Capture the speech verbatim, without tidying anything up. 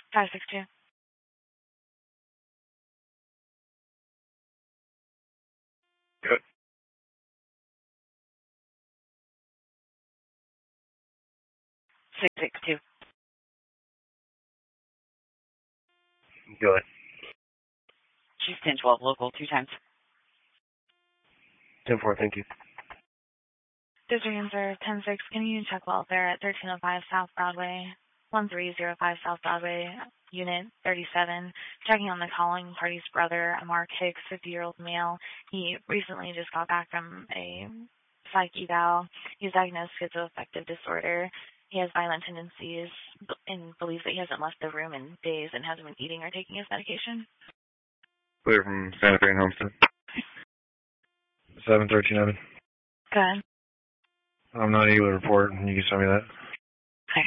five six two. Good. six six two. Good. She's ten twelve local, two times. ten four, thank you. District answer ten six. Can you check welfare at thirteen oh five South Broadway, one three zero five South Broadway, Unit thirty-seven. Checking on the calling party's brother, Mark Hicks, fifty-year-old male. He recently just got back from a psych eval. He's diagnosed schizoaffective disorder. He has violent tendencies and believes that he hasn't left the room in days and hasn't been eating or taking his medication. Clear from Santa Fe and Homestead. seven thirteen Evan. Good. I'm not able to report. You can tell me that.